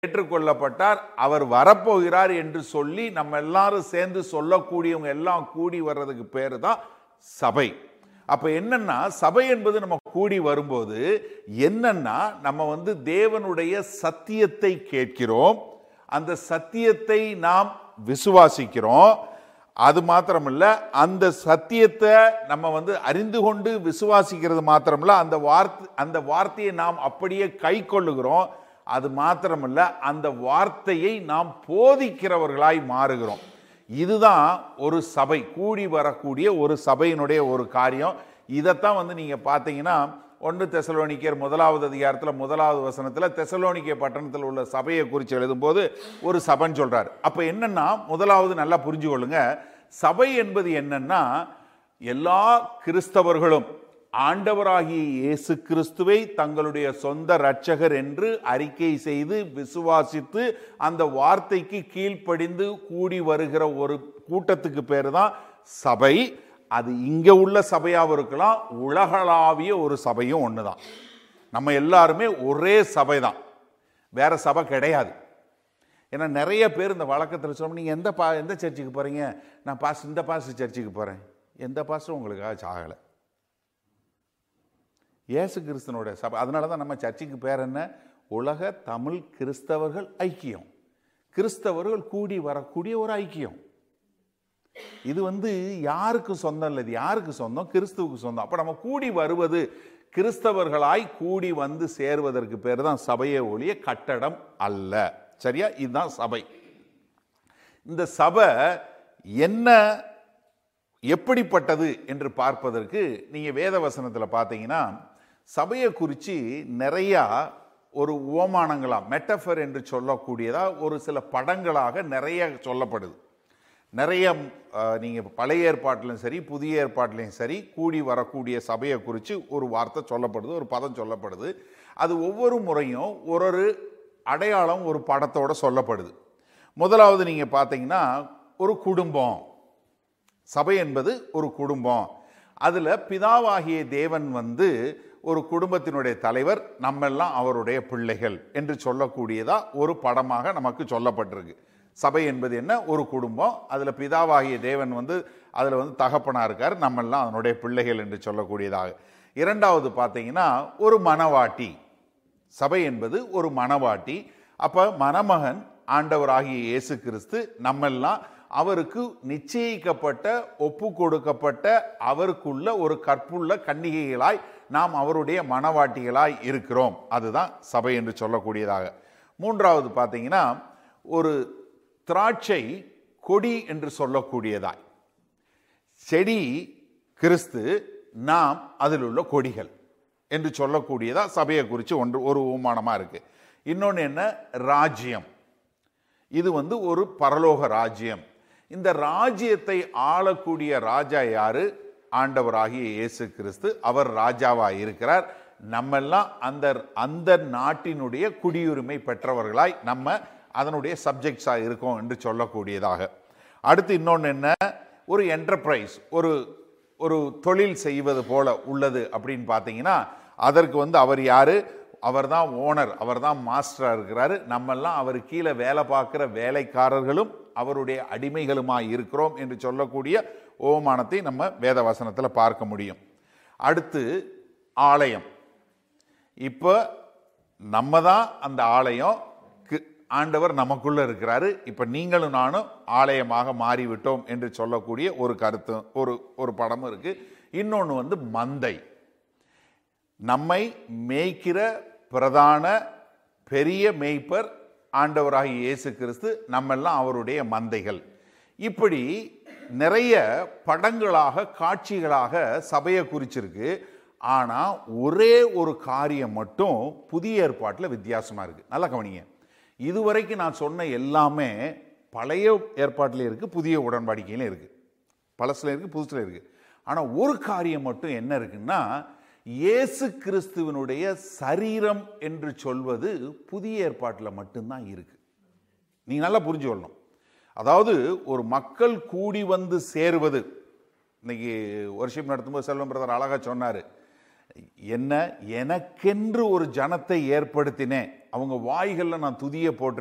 ஏற்றுக்கொள்ளப்பட்டார், அவர் வரப்போகிறார் என்று சொல்லி நம்ம எல்லாரும் சேர்ந்து சொல்லக்கூடியவங்க எல்லாம் கூடி வர்றதுக்கு பேரு தான் சபை. அப்ப என்னன்னா, சபை என்பது நம்ம கூடி வரும்போது என்னன்னா, நம்ம தேவனுடைய சத்தியத்தை கேட்கிறோம், அந்த சத்தியத்தை நாம் விசுவாசிக்கிறோம். அது மாத்திரமல்ல, அந்த சத்தியத்தை நம்ம அறிந்து கொண்டு விசுவாசிக்கிறது மாத்திரமல்ல, அந்த வார்த்தையை நாம் அப்படியே கை கொள்ளுகிறோம். அது மாத்திரமல்ல, அந்த வார்த்தையை நாம் போதிக்கிறவர்களாய் மாறுகிறோம். இதுதான் ஒரு சபை, கூடி வரக்கூடிய ஒரு சபையினுடைய ஒரு காரியம். இதைத்தான் நீங்க பார்த்தீங்கன்னா 1 தெசலோனிக்கேயர் 1வது அதிகாரத்தில் 1வது வசனத்தில் தெசலோனிக்கே பட்டணத்தில் உள்ள சபையை குறித்து எழுதும்போது ஒரு சபைன்னு சொல்றாரு. அப்ப என்னன்னா, முதலாவது நல்லா புரிஞ்சு கொள்ளுங்க, சபை என்பது என்னன்னா, எல்லா கிறிஸ்தவர்களும் ஆண்டவராகிய இயேசு கிறிஸ்துவை தங்களுடைய சொந்த இரட்சகர் என்று அறிக்கை செய்து விசுவாசித்து அந்த வார்த்தைக்கு கீழ்ப்படிந்து கூடி வருகிற ஒரு கூட்டத்துக்கு பேரு தான் சபை. அது இங்க உள்ள சபையாகவும் இருக்கலாம், உலகளாவிய ஒரு சபையும் ஒண்ணுதான். நம்ம எல்லாருமே ஒரே சபை தான், வேற சபை கிடையாது. ஏன்னா நிறைய பேர் இந்த வழக்கத்தில் சொல்ல, நீங்க எந்த சர்ச்சுக்கு போறீங்க? நான் இந்த பாஸ்டர் சர்ச்சுக்கு போறேன். எந்த பாஸ்டரும் உங்களுக்காக சாகலை, இயேசு கிறிஸ்துவனுடைய சபை. அதனால தான் நம்ம சர்ச்சுக்கு பேர் என்ன? உலக தமிழ் கிறிஸ்தவர்கள் ஐக்கியம். கிறிஸ்தவர்கள் கூடி வரக்கூடிய ஒரு ஐக்கியம். இது யாருக்கு சொந்தம் இல்லை, இது யாருக்கு சொந்தம்? கிறிஸ்துவுக்கு சொந்தம். அப்ப நம்ம கூடி வருவது கிறிஸ்தவர்களாய் கூடி வந்து சேருவதற்கு பேர் தான் சபையை ஒழிய கட்டடம் அல்ல. சரியா? இதுதான் சபை. இந்த சபை என்ன, எப்படிப்பட்டது என்று பார்ப்பதற்கு நீங்க வேத வசனத்தில் பார்த்தீங்கன்னா, சபையை குறித்து நிறைய ஒரு உவமானங்களா, மெட்டஃபர் என்று சொல்லக்கூடியதா ஒரு சில படங்களாக நிறைய சொல்லப்படுது. நிறைய நீங்க பழைய ஏற்பாட்டிலும் சரி புதிய ஏற்பாட்டிலையும் சரி கூடி வரக்கூடிய சபையை குறித்து ஒரு வார்த்தை சொல்லப்படுது, ஒரு பதம் சொல்லப்படுது. அது ஒவ்வொரு முறையும் ஒரு அடையாளம் ஒரு படத்தோட சொல்லப்படுது. முதலாவது நீங்க பார்த்தீங்கன்னா, ஒரு குடும்பம். சபை என்பது ஒரு குடும்பம். அதுல பிதாவாகிய தேவன் ஒரு குடும்பத்தினுடைய தலைவர், நம்மெல்லாம் அவருடைய பிள்ளைகள் என்று சொல்லக்கூடியதா ஒரு படமாக நமக்கு சொல்லப்பட்டிருக்கு. சபை என்பது என்ன? ஒரு குடும்பம். அதுல பிதாவாகிய தேவன் அதுல தகப்பனா இருக்கார், நம்மெல்லாம் அதனுடைய பிள்ளைகள் என்று சொல்லக்கூடியதாக. இரண்டாவது பார்த்தீங்கன்னா, ஒரு மணவாட்டி. சபை என்பது ஒரு மணவாட்டி. அப்ப மணமகன் ஆண்டவராகிய இயேசு கிறிஸ்து, நம்மெல்லாம் அவருக்கு நிச்சயிக்கப்பட்ட ஒப்பு கொடுக்கப்பட்ட அவருக்குள்ள ஒரு கற்புள்ள கன்னிகைகளாய் நாம் அவருடைய மணவாட்டிகளாய் இருக்கிறோம். அதுதான் சபை என்று சொல்லக்கூடியதாக. மூன்றாவது பார்த்தீங்கன்னா, ஒரு திராட்சை கொடி என்று சொல்லக்கூடியதாய். செடி கிறிஸ்து, நாம் அதில் உள்ள கொடிகள் என்று சொல்லக்கூடியதா சபையை குறித்து ஒரு உமானமா இருக்கு. இன்னொன்று என்ன? ராஜ்யம். இது ஒரு பரலோக ராஜ்யம். இந்த ராஜ்யத்தை ஆளக்கூடிய ராஜா யாரு? ஆண்டவராகிய இயேசு கிறிஸ்து. அவர் ராஜாவா இருக்கிறார். நம்மெல்லாம் அந்த நாட்டினுடைய குடியுரிமை பெற்றவர்களாய் நம்ம அதனுடைய சப்ஜெக்ட்ஸா இருக்கோம் என்று சொல்லக்கூடியதாக. அடுத்து இன்னொன்று என்ன? ஒரு என்டர்பிரைஸ், ஒரு தொழில் செய்வது போல உள்ளது அப்படின்னு பார்த்தீங்கன்னா, அதற்கு அவர் யாரு? அவர் தான் ஓனர், அவர் தான் மாஸ்டராக இருக்கிறாரு. நம்மெல்லாம் அவர் கீழே வேலை பார்க்குற வேலைக்காரர்களும் அவருடைய அடிமைகளுமாய் இருக்கிறோம் என்று சொல்லக்கூடிய ஓமானத்தை நம்ம வேத வசனத்தில் பார்க்க முடியும். அடுத்து ஆலயம். இப்போ நம்ம தான் அந்த ஆலயம், ஆண்டவர் நமக்குள்ள இருக்கிறாரு. இப்போ நீங்களும் நானும் ஆலயமாக மாறிவிட்டோம் என்று சொல்லக்கூடிய ஒரு கருத்து, ஒரு படமும் இருக்கு. இன்னொன்று மந்தை. நம்மை மேய்க்கிற பிரதான பெரிய மேய்ப்பர் ஆண்டவராகிய இயேசு கிறிஸ்து, நம்மெல்லாம் அவருடைய மந்தைகள். இப்படி நிறைய படங்களாக காட்சிகளாக சபையை குறிச்சிருக்கு. ஆனா ஒரே ஒரு காரியம் மட்டும் புதிய ஏற்பாட்டில் வித்தியாசமா இருக்கு. நல்லா கவனிங்க. இதுவரைக்கும் நான் சொன்ன எல்லாமே பழைய ஏற்பாட்டிலே இருக்கு, புதிய உடன்படிக்கையிலும் இருக்கு. பழசுல இருக்கு, புதுசுல இருக்கு. ஆனா ஒரு காரியம் மட்டும் என்ன இருக்குன்னா, இயேசு கிறிஸ்துவனுடைய சரீரம் என்று சொல்வது புதிய ஏற்பாட்டில் மட்டும்தான் இருக்கு. நீங்க நல்லா புரிஞ்சு கொள்ளணும். அதாவது ஒரு மக்கள் கூடி வந்து சேருவது, இன்னைக்கு வர்ஷிப் நடத்தும்போது செல்வம் பிரதர் அழகா சொன்னாரு, என்ன எனக்கென்று ஒரு ஜனத்தை ஏற்படுத்தினேன் அவங்க வாய்களில் நான் துதியை போட்டு